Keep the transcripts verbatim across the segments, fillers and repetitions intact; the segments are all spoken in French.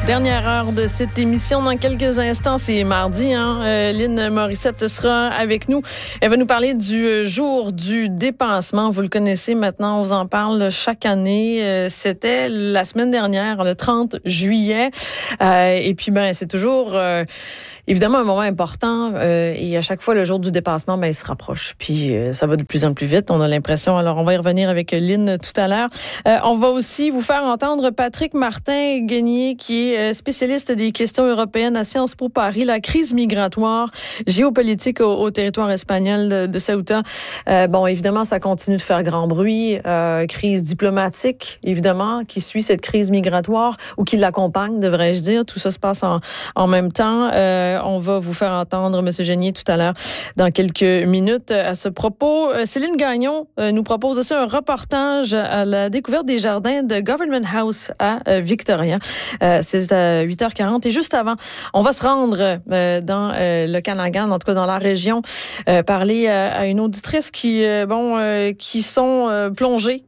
Dernière heure de cette émission. Dans quelques instants, c'est mardi. Hein? Euh, Lynn Morissette sera avec nous. Elle va nous parler du jour du dépensement. Vous le connaissez maintenant, on vous en parle chaque année. Euh, c'était la semaine dernière, le trente juillet. Euh, et puis, ben, c'est toujours... Euh, Évidemment, un moment important euh, et à chaque fois, le jour du dépassement, ben, il se rapproche. Puis, euh, ça va de plus en plus vite, on a l'impression. Alors, on va y revenir avec Lynn tout à l'heure. Euh, on va aussi vous faire entendre Patrick Martin-Guenier, qui est spécialiste des questions européennes à Sciences Po Paris. La crise migratoire, géopolitique au, au territoire espagnol de, de Ceuta. Euh, bon, évidemment, ça continue de faire grand bruit. Euh, crise diplomatique, évidemment, qui suit cette crise migratoire ou qui l'accompagne, devrais-je dire. Tout ça se passe en, en même temps. Euh, On va vous faire entendre M. Guenier tout à l'heure dans quelques minutes à ce propos. Céline Gagnon nous propose aussi un reportage à la découverte des jardins de Government House à Victoria. C'est à huit heures quarante. Et juste avant, on va se rendre dans l'Okanagan, en tout cas dans la région, parler à une auditrice qui, bon, qui sont plongées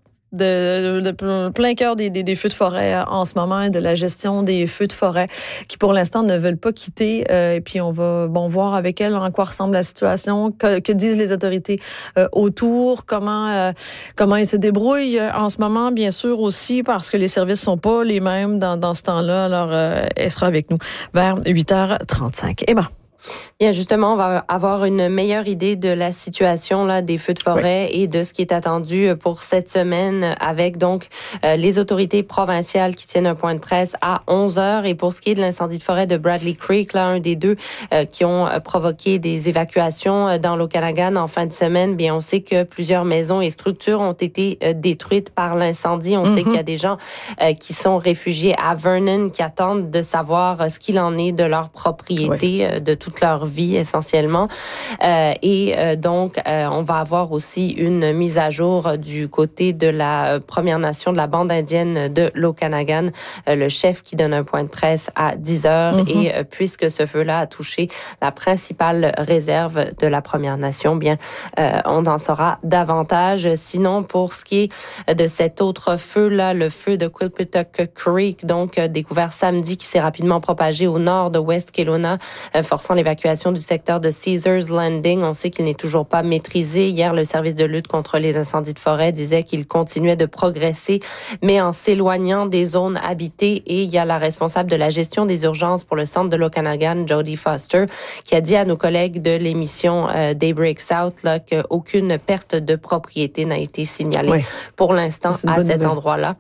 De, de, de plein cœur des, des, des feux de forêt en ce moment, de la gestion des feux de forêt qui pour l'instant ne veulent pas quitter. Euh, et puis on va bon voir avec elle en quoi ressemble la situation, que, que disent les autorités euh, autour, comment euh, comment ils se débrouillent en ce moment, bien sûr aussi parce que les services sont pas les mêmes dans, dans ce temps-là. Alors euh, elle sera avec nous vers huit heures trente-cinq. Et ben. Bien, justement, on va avoir une meilleure idée de la situation là des feux de forêt oui. et de ce qui est attendu pour cette semaine avec donc euh, les autorités provinciales qui tiennent un point de presse à onze heures. Et pour ce qui est de l'incendie de forêt de Bradley Creek, là, un des deux euh, qui ont provoqué des évacuations dans l'Okanagan en fin de semaine, bien, on sait que plusieurs maisons et structures ont été euh, détruites par l'incendie. On mm-hmm. sait qu'il y a des gens euh, qui sont réfugiés à Vernon qui attendent de savoir euh, ce qu'il en est de leur propriété, oui. euh, de toute leur vie essentiellement. Euh, et euh, donc, euh, on va avoir aussi une mise à jour du côté de la Première Nation de la bande indienne de l'Okanagan, euh, le chef qui donne un point de presse à dix heures. Mm-hmm. Et euh, puisque ce feu-là a touché la principale réserve de la Première Nation, bien, euh, on en saura davantage. Sinon, pour ce qui est de cet autre feu-là, le feu de Quilpituck Creek, donc euh, découvert samedi, qui s'est rapidement propagé au nord de West Kelowna, euh, forçant l'évacuation du secteur de Caesars Landing. On sait qu'il n'est toujours pas maîtrisé. Hier, le service de lutte contre les incendies de forêt disait qu'il continuait de progresser, mais en s'éloignant des zones habitées. Et il y a la responsable de la gestion des urgences pour le centre de l'Okanagan, Jodie Foster, qui a dit à nos collègues de l'émission euh, Daybreak South là, qu'aucune perte de propriété n'a été signalée oui. pour l'instant à cet nouvelle. endroit-là.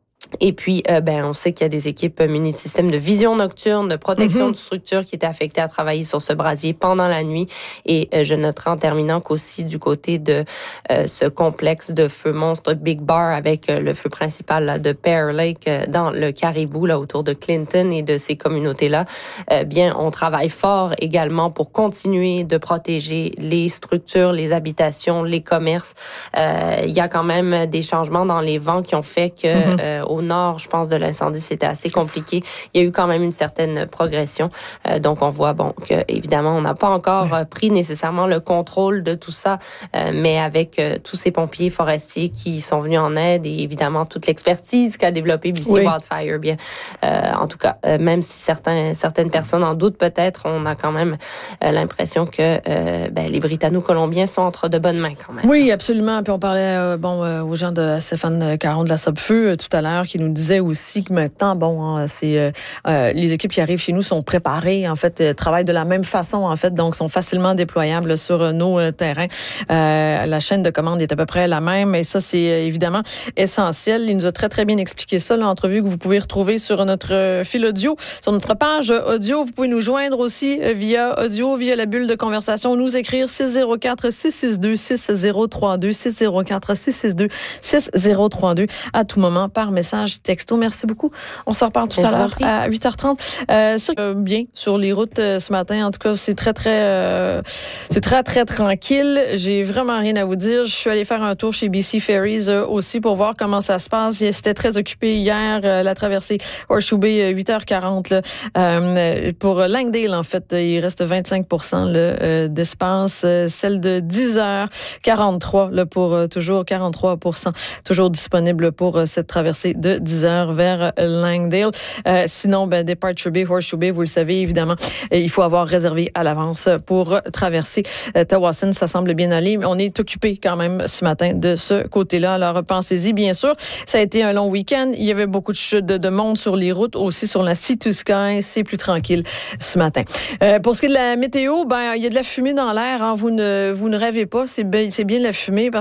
Et puis, euh, ben, on sait qu'il y a des équipes munis de systèmes de vision nocturne, de protection mm-hmm. de structures qui étaient affectées à travailler sur ce brasier pendant la nuit. Et euh, je noterai en terminant qu'aussi du côté de euh, ce complexe de feu monstre Big Bar avec euh, le feu principal là, de Pear Lake euh, dans le Caribou, là, autour de Clinton et de ces communautés-là, euh, bien, on travaille fort également pour continuer de protéger les structures, les habitations, les commerces. Euh, il y a quand même des changements dans les vents qui ont fait que mm-hmm. euh, au nord, je pense, de l'incendie, c'était assez compliqué. Il y a eu quand même une certaine progression. Euh, donc, on voit, bon, que évidemment, on n'a pas encore euh, pris nécessairement le contrôle de tout ça, euh, mais avec euh, tous ces pompiers forestiers qui sont venus en aide et évidemment toute l'expertise qu'a développée B C oui. Wildfire, bien, euh, en tout cas, euh, même si certains, certaines personnes en doutent peut-être, on a quand même euh, l'impression que euh, ben, les Britanno-Colombiens sont entre de bonnes mains quand même. Oui, absolument. Puis on parlait euh, bon euh, aux gens de Stéphane Caron de la Sopfeu euh, tout à l'heure, qui nous disait aussi que maintenant, bon, hein, c'est euh, euh, les équipes qui arrivent chez nous sont préparées, en fait, euh, travaillent de la même façon, en fait, donc sont facilement déployables sur euh, nos euh, terrains. Euh, la chaîne de commande est à peu près la même, et ça, c'est euh, évidemment essentiel. Il nous a très, très bien expliqué ça, l'entrevue que vous pouvez retrouver sur notre euh, fil audio, sur notre page audio. Vous pouvez nous joindre aussi euh, via audio, via la bulle de conversation, nous écrire six zéro quatre, six six deux, six zéro trois deux, six zéro quatre, six six deux, six zéro trois deux à tout moment par message texto. Merci beaucoup. On se reparle tout à l'heure à huit heures trente. Euh, c'est euh, bien sur les routes euh, ce matin. En tout cas, c'est très, très, euh, c'est très, très tranquille. J'ai vraiment rien à vous dire. Je suis allée faire un tour chez B C Ferries euh, aussi pour voir comment ça se passe. C'était très occupé hier, euh, la traversée Horseshoe Bay, huit heures quarante. Là. Euh, pour Langdale, en fait, il reste vingt-cinq pour cent là, euh, d'espace. Euh, celle de dix heures quarante-trois, là, pour euh, toujours quarante-trois pour cent, toujours disponible pour euh, cette traversée de dix heures vers Langdale. Euh, sinon, ben, Departure Bay, Horseshoe Bay, vous le savez évidemment, il faut avoir réservé à l'avance pour traverser euh, Tawasin. Ça semble bien aller, mais on est occupé quand même ce matin de ce côté-là. Alors pensez-y, bien sûr. Ça a été un long week-end. Il y avait beaucoup de chutes de, de monde sur les routes, aussi sur la Sea to Sky. C'est plus tranquille ce matin. Euh, pour ce qui est de la météo, ben il y a de la fumée dans l'air. Hein. Vous ne vous ne rêvez pas. C'est bien, c'est bien de la fumée parce